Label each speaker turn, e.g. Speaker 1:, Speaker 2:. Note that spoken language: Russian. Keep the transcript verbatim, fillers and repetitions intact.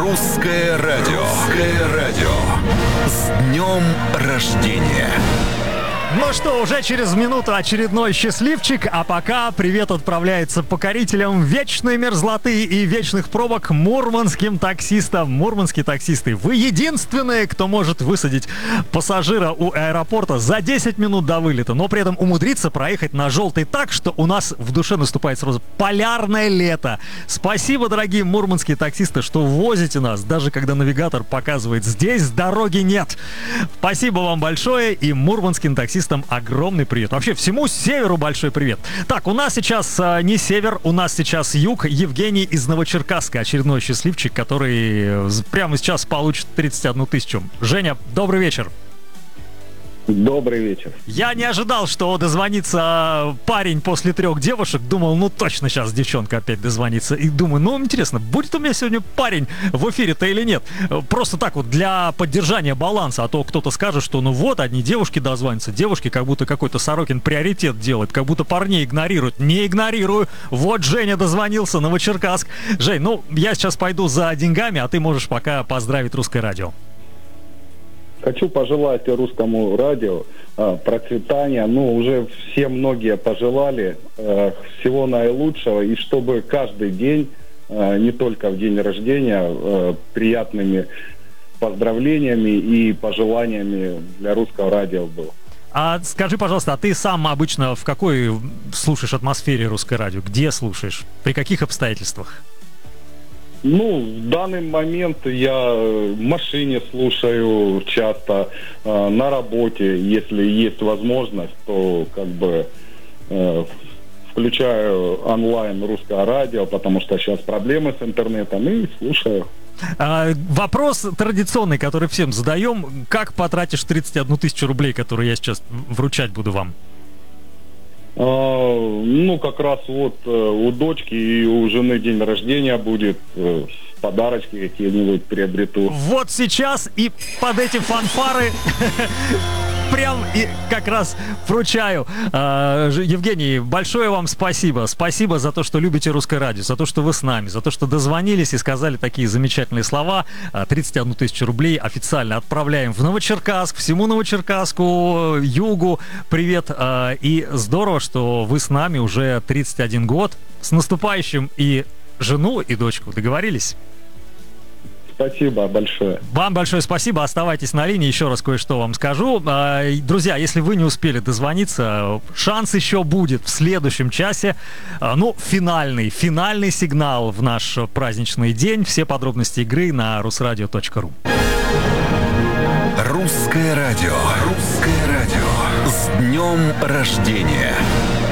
Speaker 1: Русское радио. Русское радио. С днем рождения.
Speaker 2: Ну что, уже через минуту очередной счастливчик, а пока привет отправляется покорителям вечной мерзлоты и вечных пробок мурманским таксистам. Мурманские таксисты, вы единственные, кто может высадить пассажира у аэропорта за десять минут до вылета, но при этом умудриться проехать на желтый так, что у нас в душе наступает сразу полярное лето. Спасибо, дорогие мурманские таксисты, что возите нас, даже когда навигатор показывает, здесь дороги нет. Спасибо вам большое, и мурманским таксистам огромный привет. Вообще всему северу большой привет. Так, у нас сейчас а, не север, у нас сейчас юг. Евгений из Новочеркасска, очередной счастливчик, который прямо сейчас получит тридцать одну тысячу. Женя, добрый вечер.
Speaker 3: Добрый вечер.
Speaker 2: Я не ожидал, что дозвонится парень после трех девушек. Думал, ну точно сейчас девчонка опять дозвонится. И думаю, ну интересно, будет у меня сегодня парень в эфире-то или нет? Просто так вот для поддержания баланса. А то кто-то скажет, что ну вот, одни девушки дозвонятся. Девушки как будто какой-то Сорокин приоритет делает. Как будто парней игнорируют. Не игнорирую. Вот Женя дозвонился, Новочеркасск. Жень, ну я сейчас пойду за деньгами, а ты можешь пока поздравить Русское радио.
Speaker 3: Хочу пожелать русскому радио э, процветания. Ну, уже все многие пожелали э, всего наилучшего. И чтобы каждый день, э, не только в день рождения, э, приятными поздравлениями и пожеланиями для русского радио был.
Speaker 2: А скажи, пожалуйста, а ты сам обычно в какой слушаешь атмосфере Русское радио? Где слушаешь? При каких обстоятельствах?
Speaker 3: Ну, в данный момент я в машине слушаю часто, э, на работе, если есть возможность, то как бы э, включаю онлайн Русское радио, потому что сейчас проблемы с интернетом, и слушаю.
Speaker 2: А, вопрос традиционный, который всем задаем. Как потратишь тридцать одну тысячу рублей, которые я сейчас вручать буду вам?
Speaker 3: А, ну, как раз вот э, у дочки и у жены день рождения будет, э, подарочки какие-нибудь приобрету.
Speaker 2: Вот сейчас и под эти фанфары прям и как раз вручаю. А, Евгений, большое вам спасибо. Спасибо за то, что любите Русское радио, за то, что вы с нами, за то, что дозвонились и сказали такие замечательные слова. тридцать одну тысячу рублей официально отправляем в Новочеркасск, всему Новочеркасску, югу. Привет. А, и здорово, что вы с нами уже тридцать один год. С наступающим и жену, и дочку. Договорились?
Speaker 3: Спасибо большое.
Speaker 2: Вам большое спасибо. Оставайтесь на линии. Еще раз кое-что вам скажу. Друзья, если вы не успели дозвониться, шанс еще будет в следующем часе. Ну, финальный, финальный сигнал в наш праздничный день. Все подробности игры на русрадио точка ру.
Speaker 1: Русское радио. Русское радио. С днем рождения.